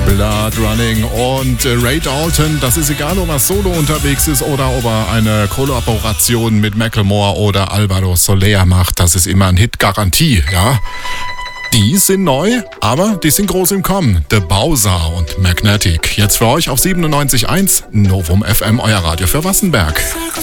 Blood Running und Ray Dalton, das ist egal, ob er solo unterwegs ist oder ob er eine Kollaboration mit Macklemore oder Alvaro Soler macht, das ist immer ein Hit-Garantie, ja. Die sind neu, aber die sind groß im Kommen. The Bowser und Magnetic. Jetzt für euch auf 97.1 Novum FM, euer Radio für Wassenberg.